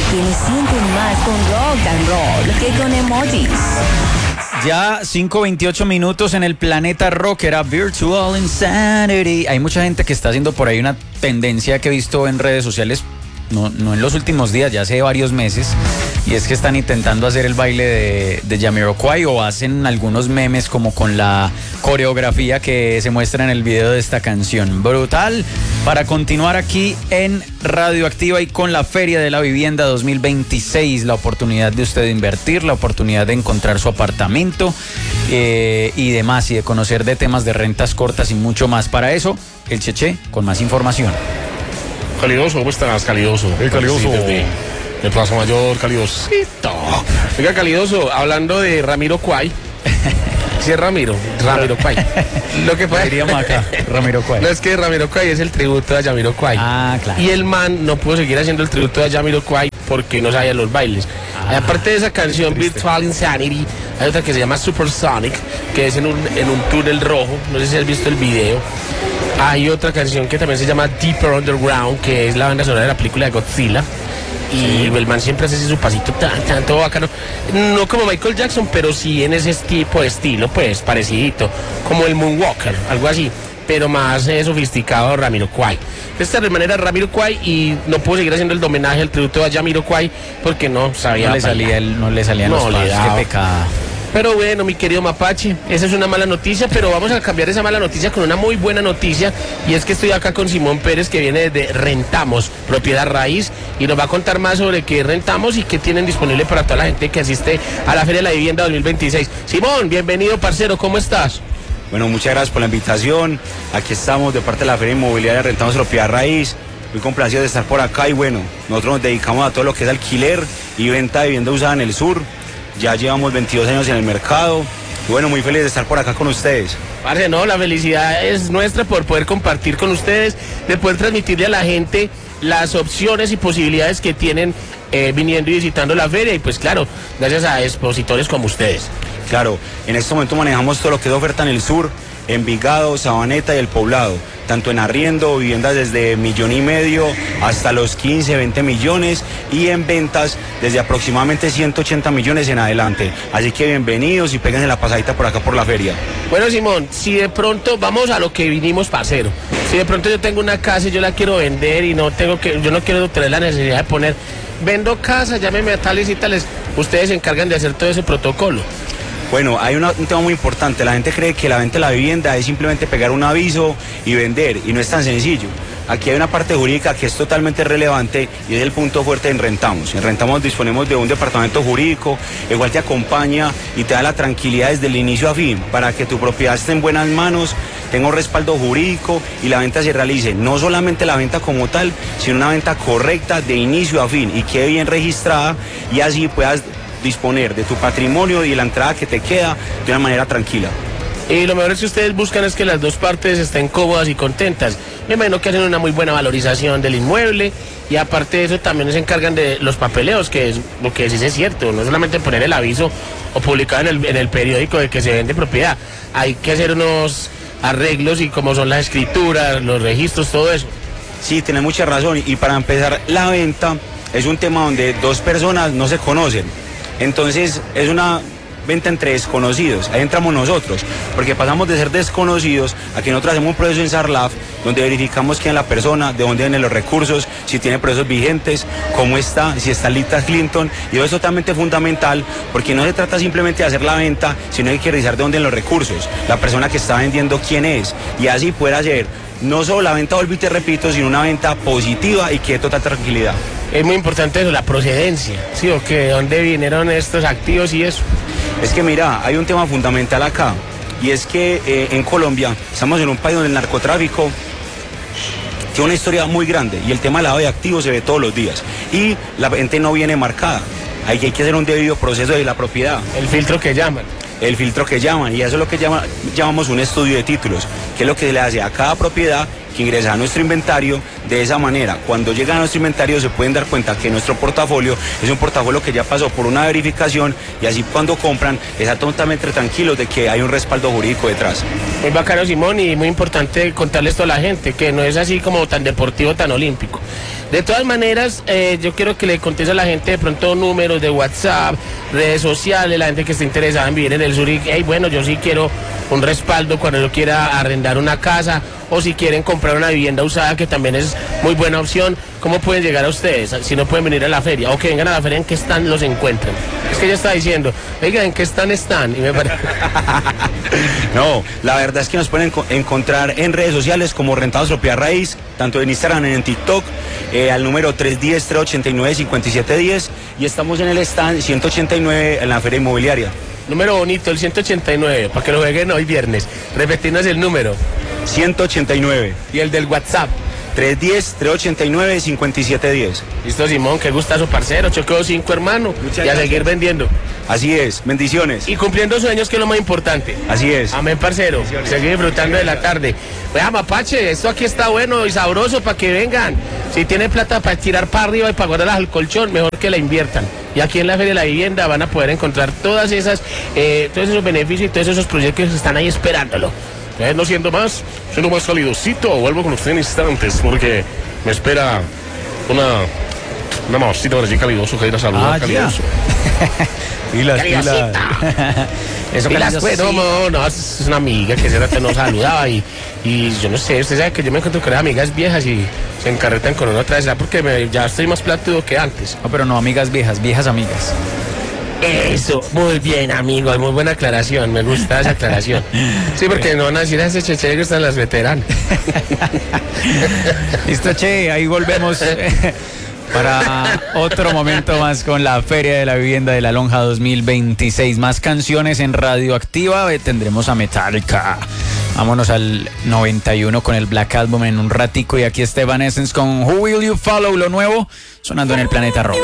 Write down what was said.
quienes sienten más con rock and roll que con emojis. Ya 5:28 minutos en el planeta rock, era Virtual Insanity. Hay mucha gente que está haciendo por ahí una tendencia que he visto en redes sociales, no en los últimos días, ya hace varios meses, y es que están intentando hacer el baile de Jamiroquai, o hacen algunos memes como con la coreografía que se muestra en el video de esta canción. Brutal. Para continuar aquí en Radioactiva y con la Feria de la Vivienda 2026, la oportunidad de usted invertir, la oportunidad de encontrar su apartamento y demás, y de conocer de temas de rentas cortas y mucho más. Para eso, el Cheche con más información. Calidoso, ¿cómo estás, Calidoso? Calidoso. Sí, desde el Plaza Mayor, Calidosito. Oiga, Calidoso, hablando de Jamiroquai. Sí, es Jamiroquai. Lo que pasa... Diríamos acá, Jamiroquai. No, es que Jamiroquai es el tributo a Jamiroquai. Ah, claro. Y el man no pudo seguir haciendo el tributo a Jamiroquai porque no sabía los bailes. Aparte de esa canción Virtual Insanity, hay otra que se llama Supersonic, que es en un túnel rojo. No sé si has visto el video. Hay otra canción que también se llama Deeper Underground, que es la banda sonora de la película de Godzilla. Y el man siempre hace su pasito tanto bacano. No como Michael Jackson, pero sí en ese tipo de estilo, pues, parecidito. Como el Moonwalker, algo así. Pero más sofisticado Jamiroquai. Esta de manera Jamiroquai, y no pudo seguir haciendo el homenaje al tributo a Jamiroquai porque no sabía. No le salían los pasos, qué pecado. Pero bueno, mi querido Mapache, esa es una mala noticia, pero vamos a cambiar esa mala noticia con una muy buena noticia, y es que estoy acá con Simón Pérez, que viene de Rentamos, propiedad raíz, y nos va a contar más sobre qué rentamos y qué tienen disponible para toda la gente que asiste a la Feria de la Vivienda 2026. Simón, bienvenido, parcero, ¿cómo estás? Bueno, muchas gracias por la invitación. Aquí estamos de parte de la Feria Inmobiliaria Rentamos Propiedad Raíz. Muy complacido de estar por acá, y bueno, nosotros nos dedicamos a todo lo que es alquiler y venta de vivienda usada en el sur. Ya llevamos 22 años en el mercado y bueno, muy feliz de estar por acá con ustedes. Parce, no, la felicidad es nuestra por poder compartir con ustedes, de poder transmitirle a la gente las opciones y posibilidades que tienen viniendo y visitando la feria, y pues claro, gracias a expositores como ustedes. Claro, en este momento manejamos todo lo que es oferta en el sur, Envigado, Sabaneta y el Poblado, tanto en arriendo, viviendas desde 1,5 millones hasta los 15, 20 millones, y en ventas desde aproximadamente 180 millones en adelante. Así que bienvenidos y péguense la pasadita por acá por la feria. Bueno, Simón, si de pronto, vamos a lo que vinimos, parcero. Si de pronto yo tengo una casa y yo la quiero vender y yo no quiero tener la necesidad de poner, vendo casa, llámeme a tales y tales, ustedes se encargan de hacer todo ese protocolo. Bueno, hay un tema muy importante. La gente cree que la venta de la vivienda es simplemente pegar un aviso y vender, y no es tan sencillo. Aquí hay una parte jurídica que es totalmente relevante y es el punto fuerte en Rentamos. En Rentamos disponemos de un departamento jurídico, el cual te acompaña y te da la tranquilidad desde el inicio a fin para que tu propiedad esté en buenas manos, tenga un respaldo jurídico y la venta se realice. No solamente la venta como tal, sino una venta correcta de inicio a fin y quede bien registrada, y así puedas disponer de tu patrimonio y la entrada que te queda de una manera tranquila. Y lo mejor es que ustedes buscan es que las dos partes estén cómodas y contentas. Me imagino que hacen una muy buena valorización del inmueble, y aparte de eso también se encargan de los papeleos, que es lo que decís es cierto, no solamente poner el aviso o publicar en el periódico de que se vende propiedad, hay que hacer unos arreglos, y como son las escrituras, los registros, todo eso. Sí, tienes mucha razón, y para empezar la venta es un tema donde dos personas no se conocen. Entonces es una venta entre desconocidos, ahí entramos nosotros, porque pasamos de ser desconocidos a que nosotros hacemos un proceso en SARLAF, donde verificamos quién es la persona, de dónde vienen los recursos, si tiene procesos vigentes, cómo está, si está lista Clinton, y eso es totalmente fundamental, porque no se trata simplemente de hacer la venta, sino hay que revisar de dónde vienen los recursos, la persona que está vendiendo quién es, y así poder hacer no solo la venta, volví y te repito, sino una venta positiva y que de total tranquilidad. Es muy importante eso, la procedencia, ¿sí? O que de dónde vinieron estos activos y eso. Es que mira, hay un tema fundamental acá, y es que en Colombia estamos en un país donde el narcotráfico tiene una historia muy grande, y el tema del lavado de activos se ve todos los días, y la gente no viene marcada. Hay que hacer un debido proceso de la propiedad. El filtro que llaman. El filtro que llaman, y eso es lo que llamamos un estudio de títulos, que es lo que se le hace a cada propiedad, que ingresan a nuestro inventario. De esa manera, cuando llegan a nuestro inventario se pueden dar cuenta que nuestro portafolio es un portafolio que ya pasó por una verificación, y así cuando compran están totalmente tranquilos de que hay un respaldo jurídico detrás. Muy bacano, Simón, y muy importante contarle esto a la gente, que no es así como tan deportivo, tan olímpico. De todas maneras, yo quiero que le contes a la gente de pronto números de WhatsApp, redes sociales, la gente que esté interesada en vivir en el sur y, hey, bueno, yo sí quiero un respaldo cuando yo quiera arrendar una casa, o si quieren comprar una vivienda usada, que también es muy buena opción. ¿Cómo pueden llegar a ustedes? Si no pueden venir a la feria, o que vengan a la feria, ¿en qué stand los encuentran? Es que ella está diciendo, oiga, ¿en qué stand están? Y me parece... No, la verdad es que nos pueden encontrar en redes sociales como Rentados Propiedad Raíz, tanto en Instagram, en TikTok, al número 310-389-5710, y estamos en el stand 189 en la Feria Inmobiliaria. Número bonito, el 189, para que lo jueguen hoy viernes. Repetirnos el número. 189. Y el del WhatsApp. 310-389-5710. Listo, Simón, qué gustazo, parcero. Choqueo 5, hermano. Muchas y a gracias. seguir vendiendo. Así es, bendiciones. Y cumpliendo sueños, que es lo más importante. Así es. Amén, parcero. Seguir disfrutando de la tarde. Vea, Mapache, esto aquí está bueno y sabroso para que vengan. Si tienen plata para tirar para arriba y para guardarlas al colchón, mejor que la inviertan. Y aquí en la Feria de la Vivienda van a poder encontrar todas esas, todos esos beneficios y todos esos proyectos que están ahí esperándolo. No siendo más calidosito, vuelvo con usted en instantes porque me espera una mamacita por allí calidoso que hay una salud calidoso. Pilas. Eso que Pilas, pues, no, es una amiga que ese rato nos saludaba y yo no sé, usted sabe que yo me encuentro con amigas viejas y se encarretan con uno otra vez, porque ya estoy más platudo que antes. No, pero no amigas viejas, viejas amigas. Eso, muy bien, amigo, muy buena aclaración, me gusta esa aclaración. Sí, porque no van a decir a ese cheche que están las veteranas. Listo, Che, ahí volvemos para otro momento más con la Feria de la Vivienda de la Lonja 2026. Más canciones en Radioactiva, tendremos a Metallica. Vámonos al 91 con el Black Album en un ratico, y aquí está Evanescence con Who Will You Follow, lo nuevo, sonando en el Planeta Rock.